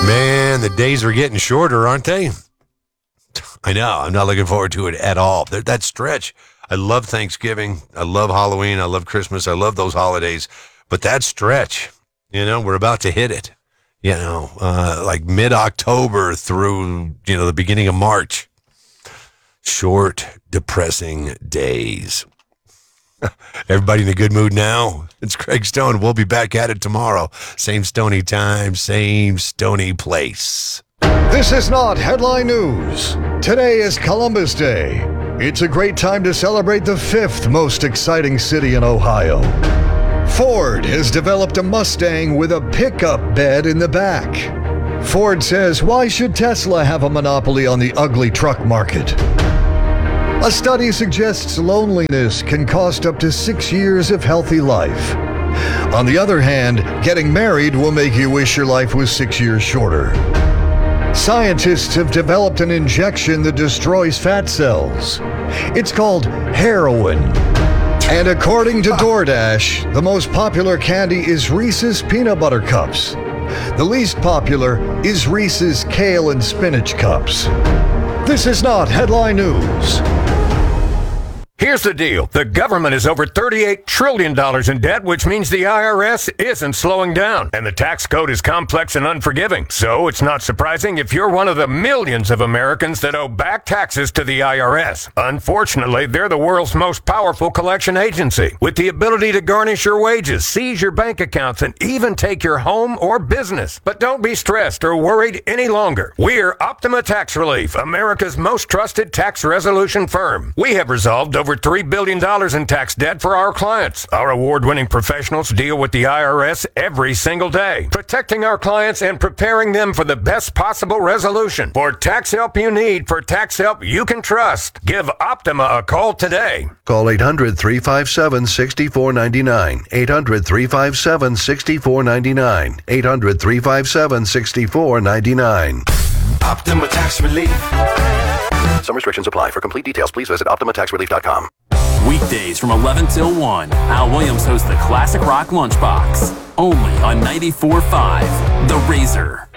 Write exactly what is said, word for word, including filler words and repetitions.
Man, the days are getting shorter, aren't they? I know. I'm not looking forward to it at all. That, that stretch. I love Thanksgiving. I love Halloween. I love Christmas. I love those holidays. But that stretch, you know, we're about to hit it. You know, uh, like mid-October through, you know, the beginning of March. Short, depressing days. Everybody in a good mood now? It's Craig Stone. We'll be back at it tomorrow. Same stony time, same stony place. This is not headline news. Today is Columbus Day. It's a great time to celebrate the fifth most exciting city in Ohio. Ford has developed a Mustang with a pickup bed in the back. Ford says, why should Tesla have a monopoly on the ugly truck market? A study suggests loneliness can cost up to six years of healthy life. On the other hand, getting married will make you wish your life was six years shorter. Scientists have developed an injection that destroys fat cells. It's called heroin. And according to DoorDash, the most popular candy is Reese's Peanut Butter Cups. The least popular is Reese's Kale and Spinach Cups. This is not headline news. Here's the deal. The government is over thirty-eight trillion dollars in debt, which means the I R S isn't slowing down. And the tax code is complex and unforgiving. So it's not surprising if you're one of the millions of Americans that owe back taxes to the I R S. Unfortunately, they're the world's most powerful collection agency, with the ability to garnish your wages, seize your bank accounts, and even take your home or business. But don't be stressed or worried any longer. We're Optima Tax Relief, America's most trusted tax resolution firm. We have resolved over three billion dollars in tax debt for our clients. Our award-winning professionals deal with the I R S every single day, protecting our clients and preparing them for the best possible resolution. For tax help you need, for tax help you can trust, give Optima a call today. Call eight hundred, three five seven, six four nine nine. eight hundred, three five seven, six four nine nine. eight hundred, three five seven, six four nine nine. Optima Tax Relief. Some restrictions apply. For complete details, please visit optima tax relief dot com. Weekdays from eleven till one, Al Williams hosts the Classic Rock Lunchbox. Only on ninety-four point five The Razor.